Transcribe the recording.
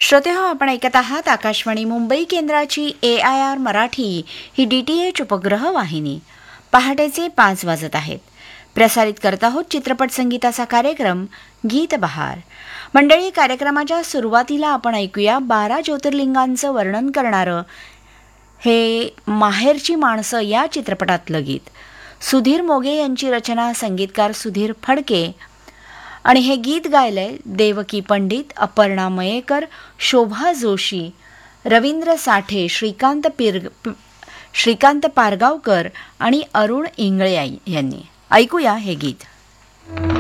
श्रोतेहो, आपण ऐकत आहात आकाशवाणी मुंबई केंद्राची AIR मराठी ही DTH उपग्रह वाहिनी. पहाटेचे 5 वाजत आहेत. प्रसारित करत आहोत चित्रपट संगीताचा कार्यक्रम गीत बहार. मंडळी, कार्यक्रमाच्या सुरुवातीला आपण ऐकूया 12 ज्योतिर्लिंगांचं वर्णन करणारं हे माहेरची माणसं या चित्रपटातलं गीत. सुधीर मोगे यांची रचना, संगीतकार सुधीर फडके. आणि हे गीत गायलंय देवकी पंडित, अपर्णा मयेकर, शोभा जोशी, रवींद्र साठे, श्रीकांत पारगावकर आणि अरुण इंगळे यांनी. ऐकूया हे गीत.